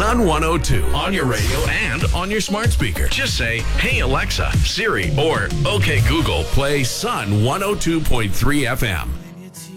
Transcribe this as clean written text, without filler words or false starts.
Sun 102 on your radio and on your smart speaker. Just say, "Hey Alexa, Siri," or "Okay Google, play Sun 102.3 FM."